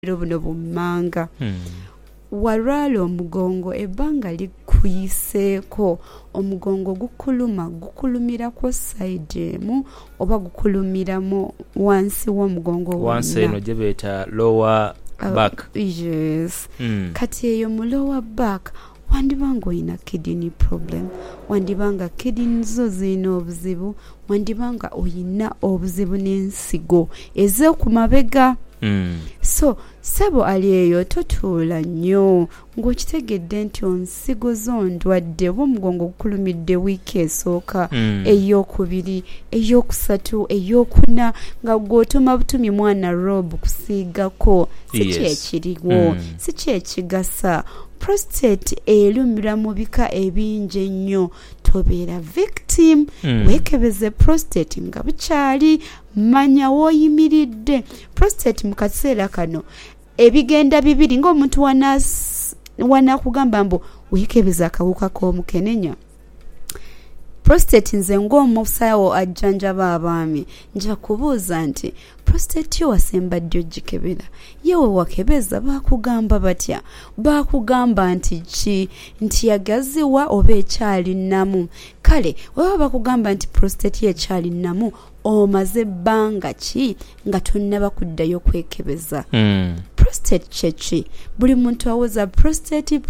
buno bummanga walwala omugongo ebbanga likuyiseeko omugongo gukulumirako side emu oba gukulumiramu wansi w'omugongo wansi eno gye beeta lower back. Yes. Kati eyo mu lower back wandibanga olina kidney problem, wandibanga kidney zo zirina obuzibu, wandibanga olina obuzibu n'ensigo ez'okumabega. So sebo ali eyo totuula nnyo ng'okitegedde nti onsigo zo ndwadde oba omugongo gukulumidde wiiki esooka, ey'okubiri, ey'okusatu, ey'okuna nga gw'otuma butumi mwana robe kusiigako si kyekiriwo, si kyekigasa. Prostate erumira mu bika ebingi ennyo, tobeera victim. Weekebeze prostate nga bukyali, manya w'oyimiridde. Prostate mu kaseera kano ebigenda bibiri ng'omuntu wanakugamba mbu weekebeza akawuka k'omukenenya. Prostate nze ng'omusawo ajjanjaba abaami nja kubuuza nti prostate yo wasembadde ogikebera, yewe wakebeza bakugamba batya? Bakugamba nti ki? Nti yagaziwa oba ekyali namu? Kale oba bakugamba nti prostate ye ekyali namu, omaze bbanga ki nga tonnaba kuddayo kwekebeza? Prostate kyeki? Buli muntu awoza prostate.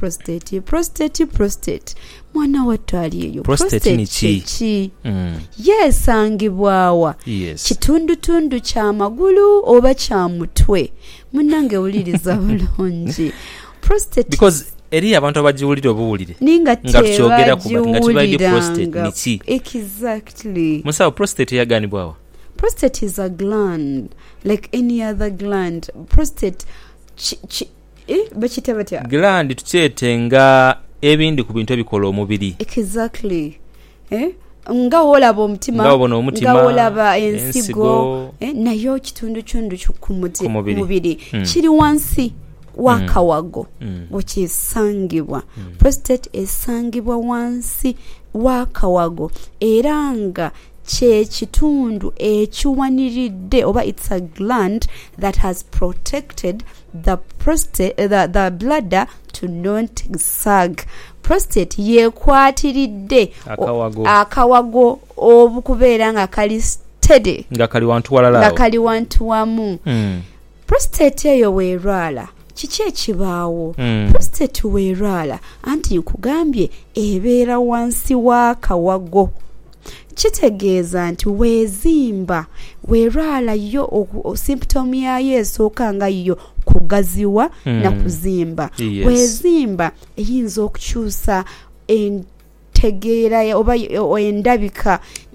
Mwana wattu ali eyo prostate kyeki? Yeesangibwawa? Kitundutundu ky'amagulu oba kya mutwe? Munnange wuliriza bulungi. Prostate because eri abantu abagiwulira obuwulire nga tukyogera ku nga tubayige prostate niki? Exactly. Musawo, prostate yaganibwawa? Prostate is a gland like any other gland. Prostate bakita batya? Gland tukyete nga ebindi ku bintu ebikola omubiri. Exactly. Nga wolaba omutima, nga wolaba ensigo, nayo kitundu ku mubiri kiri wansi wakawago wekisangibwa. Prostate esangibwa wansi wakawago era nga kye kitundu ekiwaniridde oba it's a gland that has protected the prostate, the bladder to not sag. Prostate yekwatiridde akawago obukubeera nga kali steady, nga kali wantu wamu. Prostate eyo weerwala kiki ekibaawo? Prostate weerwala anti nkugambye ebeera wansi w'akawago, kitegeeza nti weezimba, weerwala yo symptom yayo esooka nga yo kugaziwa na kuzimba. Weezimba eyinza okukyusa entegeera oba endabika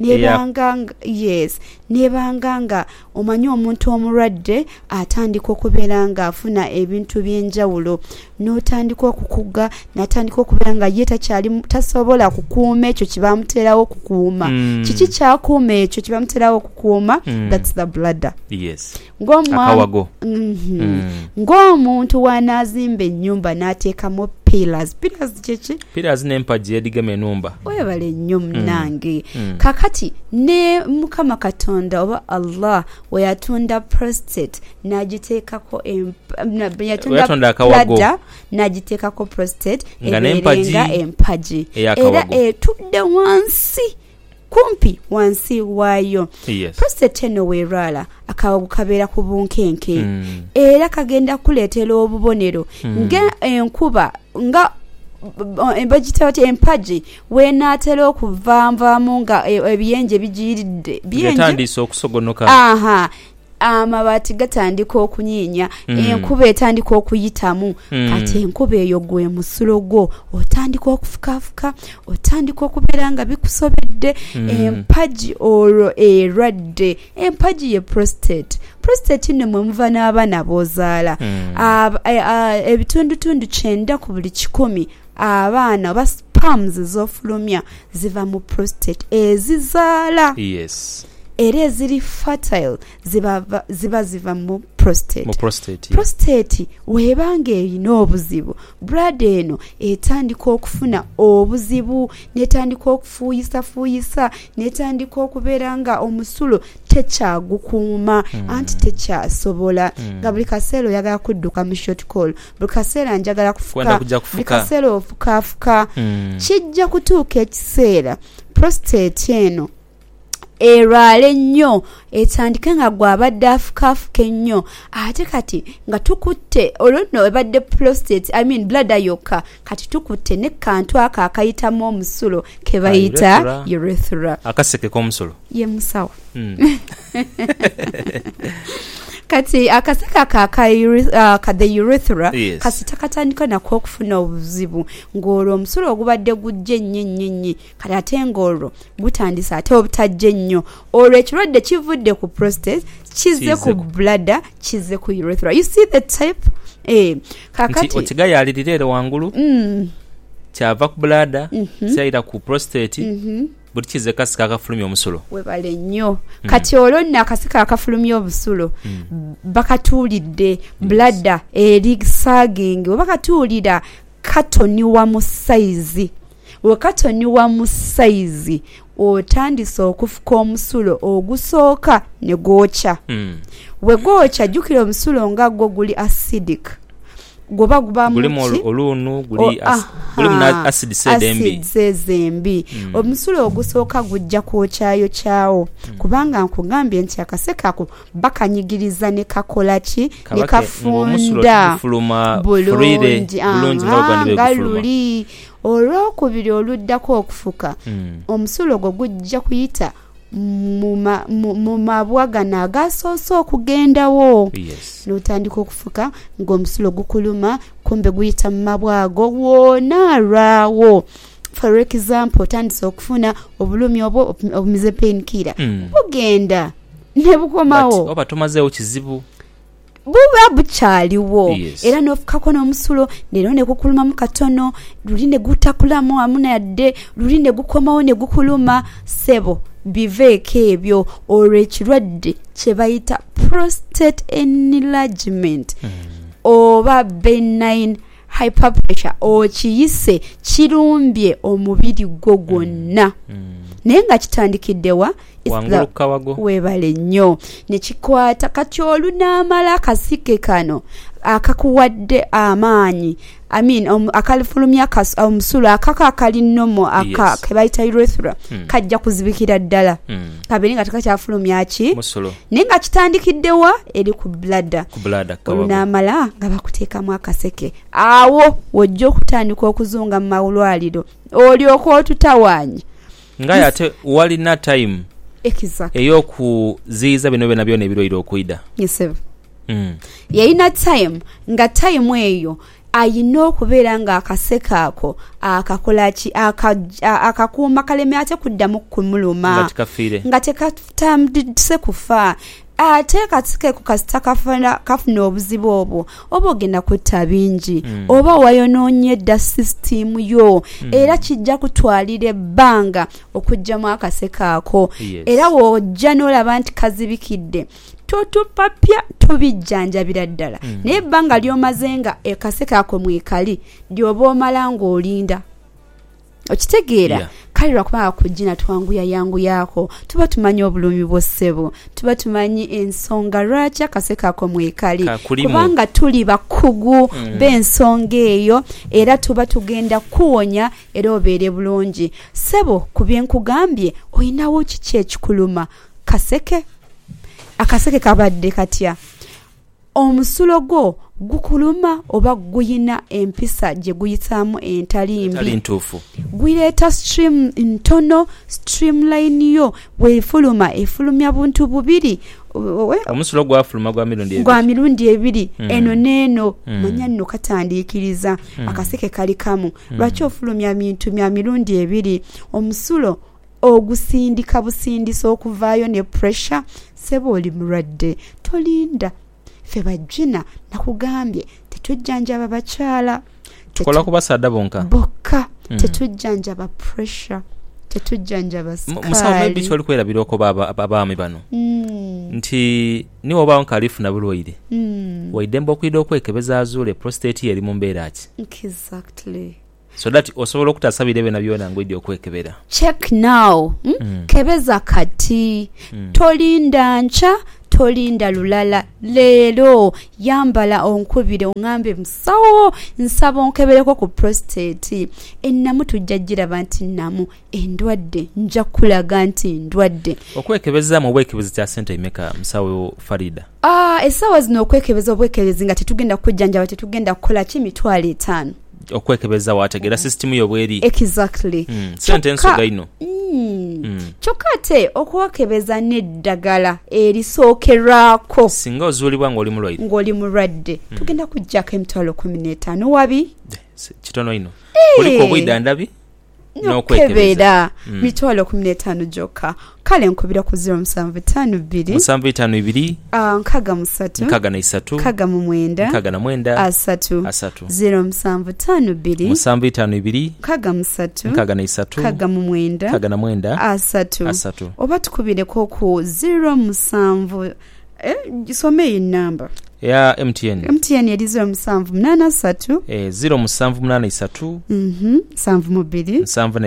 nebanga nga omanyi omuntu omulwadde atandika okubeera nga afuna ebintu by'enjawulo, n'otandika okukuga, n'atandika okubeera nga ye tasobola kukuuma ekyo kye bamuterawo okukuuma. Kiki kyakuuma ekyo kye bamuterawo okukuuma? That's the bladder. Akawago. Ng'omuntu wanaazimba ennyumba n'ateekamu pillars kyeki? Pillars n'empagi edigema enumba. Webale nnyo munnange. Kakati ne Mukama Katonda oba Allah we yatunda prostate n'agiteekako yatunda akawago, n'agiteekako prostate ebeerenga empagi era etudde wansi kumpi wansi waayo. Prostate eno weerwala akawago kabeera ku bunkenke era kagenda kuleetera obubonero ng'enkuba nga bagitawati empagi weenaatera okuvanvaamu nga ebiyenje bigiridde byatandise okusogonoka. Amabaati gatandika okunyiinya, enkuba etandika okuyitamu. Kati enkuba eyo gwe musulo gwo otandika okufukaafuka, otandika okubeera nga bikusobedde. Empagi olwo erwadde. Empagi ye prostate. Prostate ne mwe muva n'abaana b'ozaala. Ebitundutundu 9 ku buli 100 abaana oba sperms z'ofulumya ziva mu prostate ezizaala. era eziri fertile ziba ziva mu prostate. Prostate webanga erina obuzibu, blood eno etandika okufuna obuzibu, netandika okufuuyisa, netandika okubeera nga omusulo tekyagukuuma anti tekyasobola nga buli kaseera oyagala kudduka mu short call, buli kaseera njagala kufuka, buli kaseera ofukafuka. Kijja kutuuka ekiseera prostate eno erwale nnyo, etandike nga gwabadde afukafuka ennyo, ate kati nga tukutte olwo ebadde prostate bladder yokka, kati tukutte nekantu ako akayitamu omusulo ke bayita urethra. Akaseke k'omusulo ye musawo. Kati akaseka ka the urethra kasita katandika nako okufuna obuzibu ng'olwo omusulo ogubadde gujje nnyo kati ate ng'olwo gutandisa ate obutajje nnyo, olwo ekirwadde kivudde ku prostate kize ku bladder kize ku urethra. You see the type? Kakati otigayalirira ero wangulu kyava ku bladder kyayira ku prostate buli kize kasika akafulumya omusulo. Webale nnyo. Kati olwo nno akasika akafulumya obusulo bakatuulidde bladder eri sagging, bakatuulira katoniwa mu size. Wekatoniwa mu size otandise okufuka omusulo ogusooka ne gwokya. Wegwokya jjukira omusulo nga gwo guli acidic. Goba guba mulimu olunu guli acid sezembi. Omusulo ogusooka gujja kwokyayo kyawo kubanga nkugambye nti akaseka ako bakanyigiriza ne kakola ki ne kafunda bulungi galuli. Olwokubiri oluddako okufuka omusulo gwo gujja kuyita mu mabwa gano agasoose okugendawo. N'otandika okufuka ng'omusulo gukuluma kumbe guyita mu mabwa ago wona alwawo. For example, otandise okufuna obulumi obwo obumize painkiller bugenda ne bukomawo oba tomazeewo kizibu buba bukyaliwo. Era n'ofukako n'omusulo leero ne gukuluma mu katono, luli ne gutakulamu wamu nadde, luli ne gukomawo ne gukuluma. Sebo biveeko ebyo, olwo ekirwadde kye bayita prostate enlargement oba benign hyperpressure okiyise kirumbye omubiri gwo gwonna. Naye nga kitandikiddewa webale nnyo ne kikwata kati olunaamala akasike kano akakuwadde amaanyi akalifulumya omusulo akali nnomo ke bayita urethra kajja kuzibikira ddala kabeere nga tekakyafulumya ki naye nga kitandikiddewa eri ku bladder olunaamala nga bakuteekamu akaseke. Awo wojja okutandika okuzunga mu malwaliro olyoka otutawaanya ngaye ate walina time ey'okuziyiza bino byonna byonna ebirwaire okuyida. Yalina time nga time eyo ayina okubeera nga akaseka ako akakola ki akakuuma kaleme ate kuddamu kumuluma nga tekatandise kufa. Ate kasike ku kasita kafuna obuzibu obwo oba ogenda kutta bingi oba wayonoonye dda system yo era kijja kutwalira ebbanga okugyamu akaseka ako. Era wojja n'olaba nti kazibikidde totupapya tubijjanjabira ddala naye ebbanga lyomaze nga akaseka ako mwekali lyoba omala ng'olinda. Okitegeera kale lwakubanga kujjina twanguya yangu yako tuba tumanyi obulumi bw'ossebo, tuba tumanyi ensonga lwaki akaseka ako mwekali kubanga tuli bakugu b'ensonga eyo era tuba tugenda kuwonya era obeere bulungi. Ssebo ku bye nkugambye olinawo kiki ekikuluma? Kaseke. Akaseke kabadde katya? Omusulo gwo gukuluma oba guyina empisa gye guyitaamu entali ntuufu? Guleeta stream ntono, streamline yo bwefuluma efulumya buntu bubiri. Omusulo gwafuluma gwa mirundi ebiri eno neeno manya nno katandiikiriza akaseke kali kamu. Lwaki ofulumya bintu bya mirundi ebiri? Omusulo ogusindika busindisa okuvaayo ne pressure. Sebo oli mulwadde tolinda. Ffe bajjina nakugambye tetujjanjaba bakyala tukola ku basaadde bokka tetujjanjaba pressure tetujjanjaba sikaali musawo maybe kyoli kwerabira okoba abaami bano nti niwo obawo nkalifuna bulwaire waidemba okwida okwekebeza azuule prostate eri mu mbeera ki exactly so that osobola okutasabira byonna byonna ngwidde okwekebera check now kebeza kati tolinda ncha tolinda lulala leero yambala onkubire ongambe musawo nsaba onkebereko ku prostate ennamu tujjajiraba nti namu endwadde nja kulaga nti ndwadde okwekebeza mu bwekebezi kya sente imeka musawo Farida essaawa zino okwekebeza obwekebezi nga tetugenda kujjanjaba tetugenda kukola ki mitwalo 5 okwekebeza wategera system yobweri exactly sente ensoga ino kyokka ate okuwakebeza n'eddagala erisookerwako singa ozuulibwa ng'oli mulwadde tugenda kujjako emitwalo 15 wabi kitono ino kuliko obwidandabi n'okwekebera mitwalo 15 gyokka kale nkubira ku 0752 63 69 03 oba tukubireko ku 07 gisomeye namba ya MTN yali 0783 0783 72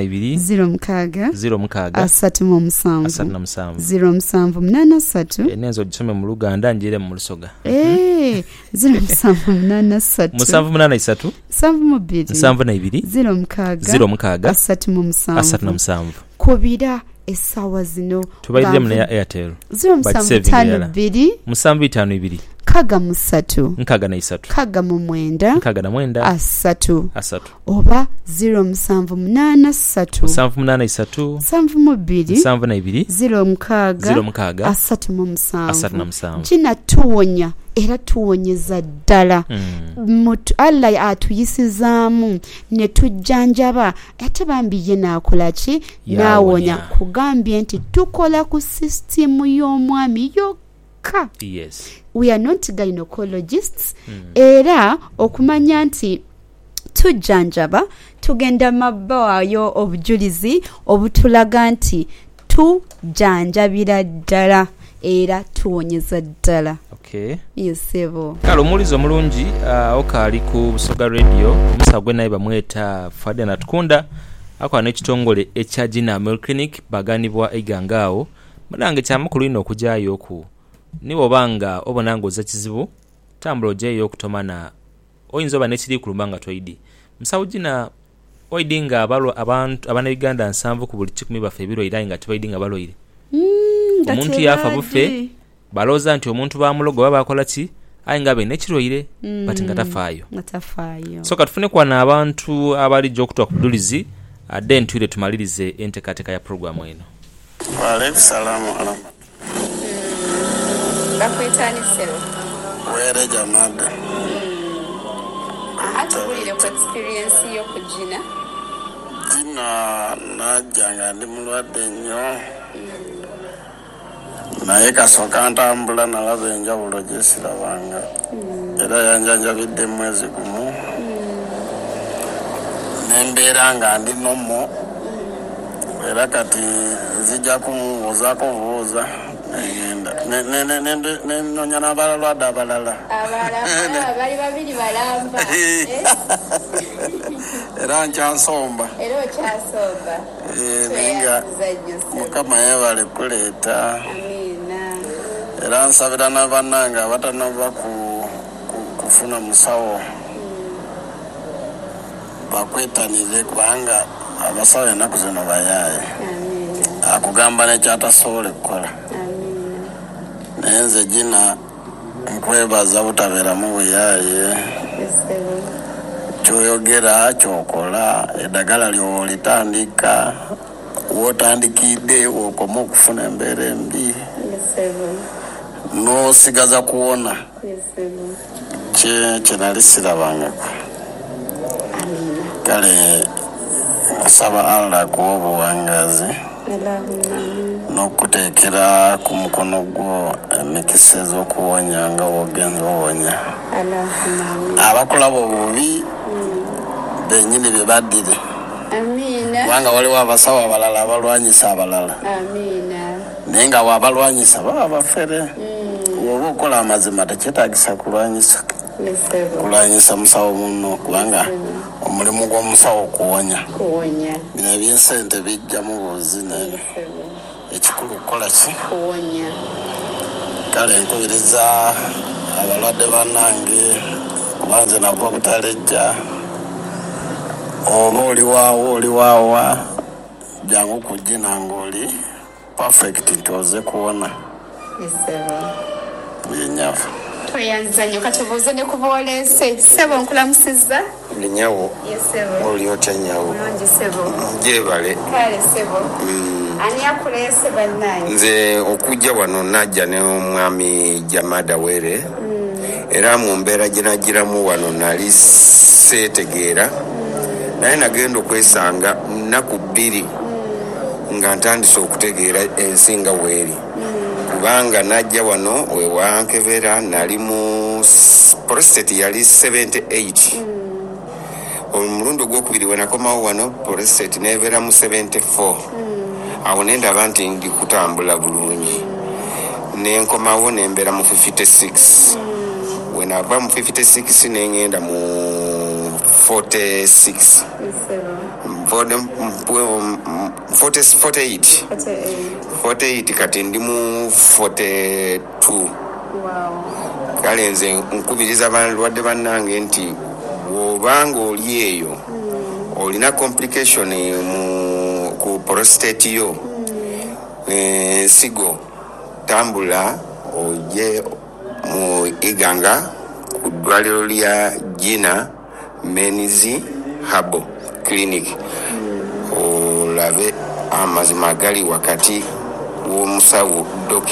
0783 nenzo gisome mu Luganda njire mu Lusoga 0783 72 kubira essaawa zino tubayire mu ya Airtel 0752 63 oba 0782 kina tuwonya era tuwonyeza ddala Allah atuyisizaamu ne tujjanjaba ate bambiye naakola ki naawonya kugambye nti tukola ku system y'omwami yokka. Yes. We are not gynecologists. Era okumanya nti tujjanjaba tugenda mabbawayo obujulizi obutulaga nti tujjanjabira ddala era tuwonyeza ddala. Okay. Yesebo. Kalo mulizo mulungi okali ku Busoga Radio omusagwe naye bamweta Fadya Natukunda akwa n'ekitongole ekyagina Mel Clinic baganibwa egangaawo munange kyamakulu ino okujayo ku niwo banga obonanga oza kizibu tambula ojeyo okutomana oyinza oba nekiri kulumanga toidi musawo gina oidinga abantu abana Uganda 7 ku buli 10 bafe biro ira nga tibaidinga baloire omuntu yafa bufe baloza nti omuntu bamulogo baba akola ki ayinga be nekiroire but ngatafayo so katufune kwa na abantu abali jokutwa kudulizi adde ntwire tumalirize entekateka ya programu eno. Wa alaykum salaam alaykum. Bakwetani selo. Were jamada. Atubulire ku experience yo kujina. Jina najanga ndi mulwadde nnyo. Naye kasoka ntambula nalaba enjawulo gyesirabanga. Era yanjanjabidde mwezi gumu. Nembeera nga ndi nomo. Era kati nzija kumubuuzaako buuza nenonya n'abalwadde abalala bali babiri balamba era nkyasomba nenga Mukama yeebale kuleeta era nsabira n'abannange abatanava kufuna musawo bakwetanire kubanga abasawo ennaku zino bayaaye akugamba nekyatasobola kukola naye nze gina nkwebaza butabeeramu buyaaye kyoyogera kyokola eddagala lyolitandika wotandikidde okoma okufuna embeera embi n'osigaza kuwona kyenali sirabangako kale asaba Allah kuwa obuwangazi n'okuteekera ku mukono gwo emikisa ez'okuwonya nga wogenza owonya abakulaba obubi bennyini bye baddire Amina. kubanga waliwo abasawo abalala abalwanyisa abalala. Amina. Naye nga wabalwanyisa baba bafere. Oba okola amazima tekyetaagisa kulwanyisa. Kulwanyisa musawo munno kubanga omulimu gw'omusawo kuwonya. Bino eby'ensente bijja mu buuzi naye ekikulu kukola ki? Kuwonya. Kale nkubiriza abalwadde bannange kuba nze nava butalejja. Oba oliwaawa jangu kujjina ng'oli perfect nti oze kuwona. Yenyavu. Toyanza nnyo kati obuuze ne kuboolese. Ssebo nkulamusizza. Linyawo. Yesebo. Oli otya nyawo? Mulungi ssebo. Gyebale. Kale ssebo. Ani akuleese bannange? Nze okujja wano najja ne omwami Jamada Were. Era mu mbeera gye nagiramu wano nali seetegeera. Naye nagenda okwesanga nnaku 2 nga ntandise okutegeera ensinga weeri. Kubanga najja wano wewankebera nali mu prostate yali 78. Omulundi ogwokubiri we nakomawo wano prostate nebeera mu 74. Awo nendaba nti ndi kutambula bulungi. Nenkomawo nembeera mu 56. We nava mu 56 nengenda mu 46. 48 kati ndi mu 42. Kale nze nkubiriza abalwadde bannange nti bw'obanga oli eyo olina complication ku prostate yo ensigo tambula ojje mu Iganga ku ddwaliro lya Gina Menizi Habo Clinic olabe amazima gali wakati w'omusawo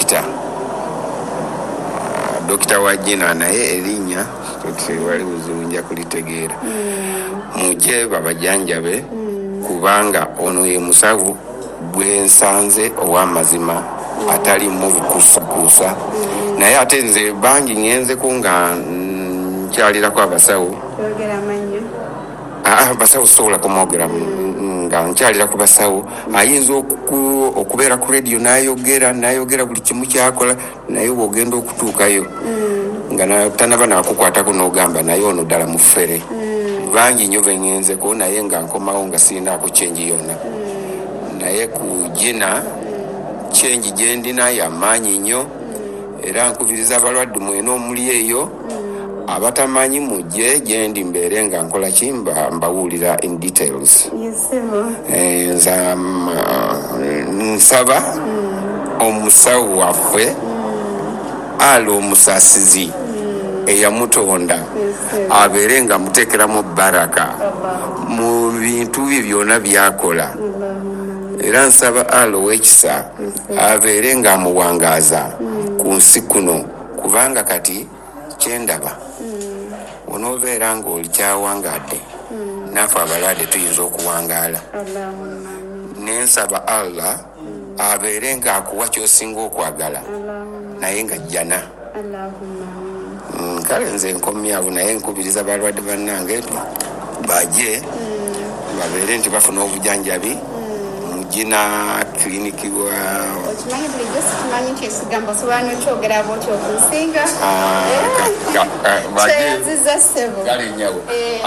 dokita wa Gina naye erinnya wali buzibu nja kulitegeera. Mujje babajanjabe kubanga ono ye musawo bwensanze ow'amazima atali mu bukuusakuusa. Naye ate nze bangi ngenzeku nga nkyalirako abasawo. Basawo sobola kumwogera nga nkyalira ku basawo. Ayinza okubeera ku radio n'ayogera buli kimu kyakola naye bw'ogenda okutuukayo nga tanaba nakukwatako n'ogamba naye ono ddala mufere. Bangi nnyo bengenzeku naye nga nkomawo nga sirinaako kyenji yonna. Naye ku Gina kyenji gye ndina y'amaanyi nnyo. Era nkubiriza abalwadde mwena omuli eyo abatamanyi mujje gye ndi mbeere nga nkola ki mbawulira in details. Nsaba omusawo waffe alo omusaasizi eyamutonda abeere nga muteekeramu baraka mu bintu bye byonna byakola. Era nsaba alo w'ekisa abeere nga amuwangaaza ku nsi kuno kubanga kati kyendaba onoobeera ng'oli kyawangaadde naffe abalwadde tuyinza okuwangaala. Nensaba Allah abeere ng'akuwa ky'osinga okwagala naye nga jjana. Kale nze nkomyawo naye nkubiriza balwadde bannange bajje babeere nti bafuna obujanjabi mu Gina Clinic wa okimanyi bulijjo sikimanyi kyesigambo osobola n'okyogera bwotyo okunsinga kyeyanziza ssebo. Kale nyawo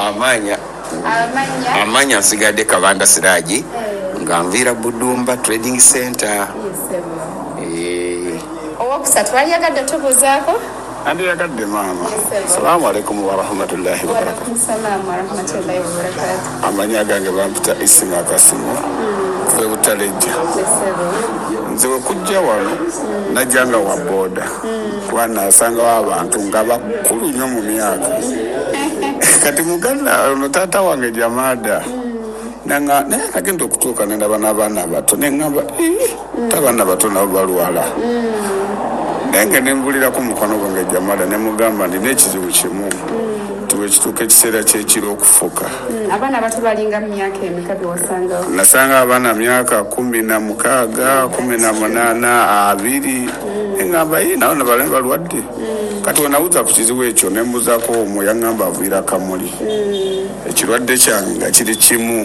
amanya nsigadde Kabanda Siraji nga nviira Budumba Trading Center. Owokusatu wali yagadde otubuuzaako? Andi yagadde maama. Assalamu alaikum wa rahmatullahi wa barakatuh. Assalamu warahmatullahi wabarakatuh. Amanya gange bampita Isima Kasimu kuve butalejja. Nze we kujja wano najjanga wa boda kuba nasangawo abantu nga bakulu nnyo mu myaka. Kati muganda ono taata wange Jamada naye nagenda okutuuka nendaba n'abaana abato neŋŋamba tabaana bato nabo balwala. Naye nga nembulira ku mukwano gwange Jamada ne mugamba nina ekizibu kimu nti wekituuka ekiseera kyekiro okufuka. Abaana abato balinga mu myaka emeka bewasangawo? Nasanga abaana myaka 16, 18, 20 ngamba naona balemba lwadde kati wenawuza ku kizibu ekyo ne mbuzaako omwo yaŋŋamba avuira kamuli ekirwadde kyange nga kiri kimu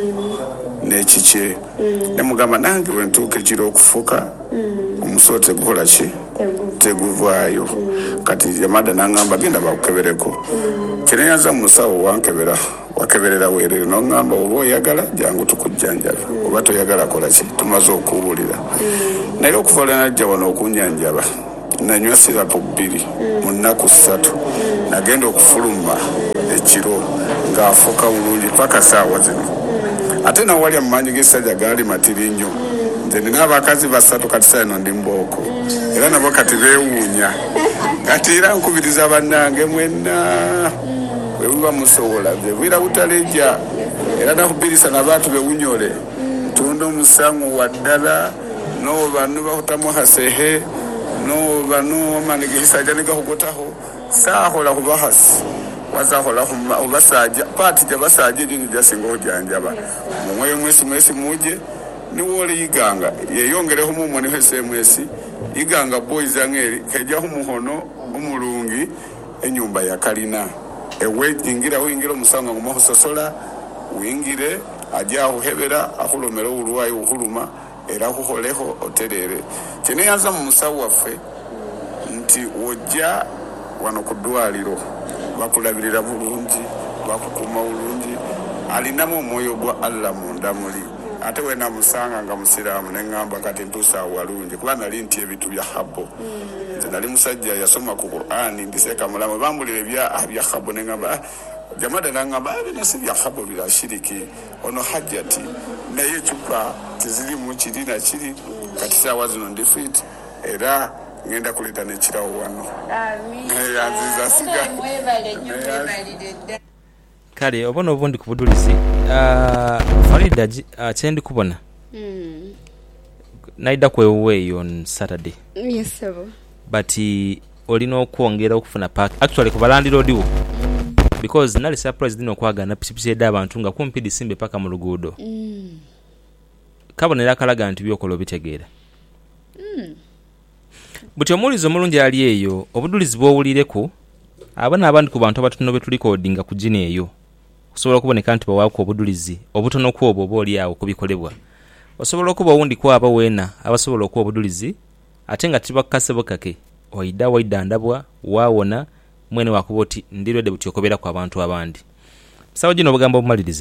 n'ekikye ne mugamba nange wentuuka ekiro okufuka omusozi tegukola ki teguvaayo kati Jamada n'aŋŋamba genda bakukebereko kineyaza musawo wakeberera weerere n'oŋŋamba oba oyagala jangu tukujjanjaba oba toyagala kola ki tumaze okuwulira naye okuva olwenajja wano okunjanjaba nanywa sirapu 2 mu nnaku 3 nagenda okufuluma ekiro ng'afuuka bulungi paka saawa zino ate nawali amaanyi g'essajja gaali matiri nnyo nze nina abakazi 3 kati saa eno ndi mbooko era nabo kati beewuunya kati era nkubiriza bannange mwenna wewiba musobola bwira butalejja era nakubirisa nabantu bewunyole tunda omusango wa ddala n'obanu bakutamu hasehe n'obanu manigisa nigakhukotaho saahola khubahasi wazahola obasajja pati gyabasajja edingi gyasinga okujanjaba mumweyo mwesi muje niwole yiganga yeyongereho mumwe niho SMS yiganga boys angeri kajja humuhono omulungi enyumba ya kalina ewe ingira omusango ngomusosola wingire ajaho hebera akulomera ulwayi ukuluma era kuholeho oterere kene yaza mu musawo waffe nti wojja wano ku ddwaliro bakulabirira bulungi bakukuma bulungi alinamu omwoyo gwa Allah munda muli ate wena musanga nga musiraamu neŋŋamba kati ntuusa walungi kuba nali nti ebintu bya habo nze nali musajja yasoma ku Qur'ani ndiseka mulamu bambulire bya habo neŋŋamba Jamada n'aŋŋamba bino si bya habo bya shiriki ono hajjati naye ecupa tezirimu kiri na kiri kati saawa zino ndi fit era ngenda kuleta nekirawo wano kale obona obundi ku budulizi Farida kyendi kubona naida kwewe on Saturday yes sir but olina okwongera okufuna park actually ku balandiro odiwo because nali surprise dino kwagana pisipisi eda abantu nga kumpi disimbe paka mu luguudo kabonera kalaga nti byokola bitegeera buti omulizo mulungi ali eyo obudulizi bwowulireko abana abandi ku bantu abatono betulikodinga ku jini eyo osobola kuboneka nti bawaako obudulizi obutono kwobwo oba oli awo kubikolebwa osobola okuba owundi kwaba weena abasobola okuwa obudulizi ate nga tibakukasebo kake waida ndabwa waawona mwene wakuba oti ndirwedde buti okobera ku abantu abandi sawa gino obugambo obumaliriza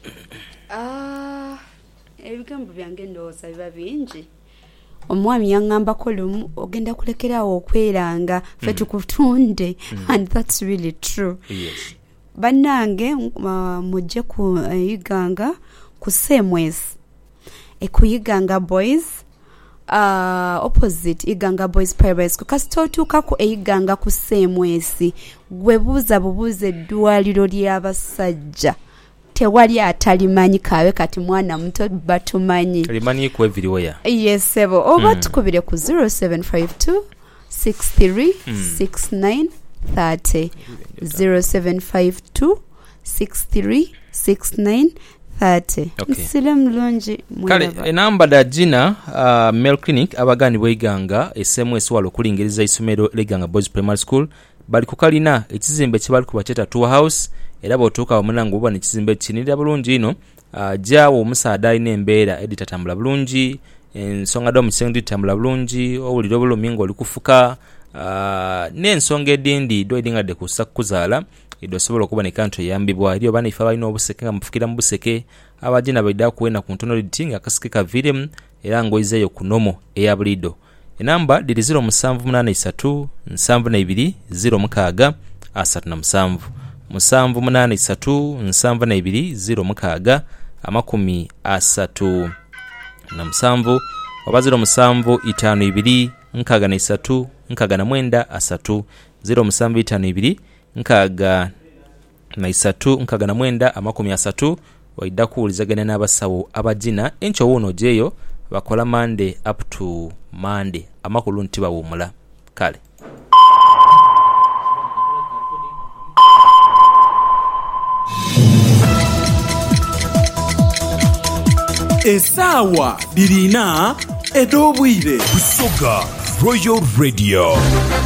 ebigambo byange ndowooza biba bingi omwami yaŋŋambako lumu ogenda kulekerawo okweranga fe tukutunde and that's really true yes. Bannange mujje ku Iganga ku Semwesi ekuyiganga boys opposite Iganga Boys Primary School kasitotuuka ku Iganga ku Semwesi gwe buuza eddwaliro ly'abasajja tewali atalimanyi kawe kati mwana muto batumanyi limanyi ku everywhere yes sebo oba tukubire ku 0752 63 69 30 0752 63 69 30 nsile mulungi kale enamba da jina Mel Clinic abagani bweganga SMS walo kulingiriza isomero Iganga Boys Primary School bali kukalina ekizimbe kibali kubacheta tour house era botuka omunango bwa nekizimbe kinira bulungi ino jawo omusaada ine embeera edita tambula bulungi ensonga do musengi tambula bulungi owuliro bulumingo likufuka n'ensonga edindi do edinga de kusakuzaala ido sobola okuboneka nti yambibwa eri obana ifa balina obuseke nga mufukira mu buseke abajina baida kuwena ku ntono litinga akasike kavirem era ngoizeyo kunomo eya bulido enamba diri 0783 72 06 37 783 72 06 37 oba 0752 53 49 0752 nkaaga na 3 waida kuwulizagana n'abasawo abajina encho wuno jeyo bakola Monday up to Monday amakulu nti bawumula kale Esawa dirina edobwire kusoga Royal Radio.